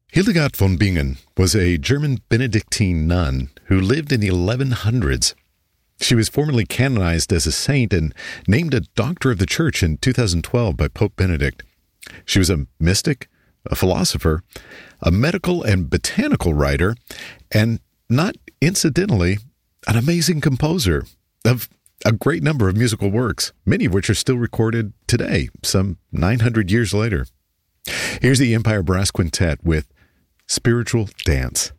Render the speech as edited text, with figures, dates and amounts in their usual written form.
Hildegard von Bingen was a German Benedictine nun who lived in the 1100s. She was formally canonized as a saint and named a Doctor of the Church in 2012 by Pope Benedict. She was a mystic, a philosopher, a medical and botanical writer, and not incidentally, an amazing composer of a great number of musical works, many of which are still recorded today, some 900 years later. Here's the Empire Brass Quintet with Spiritual Dance.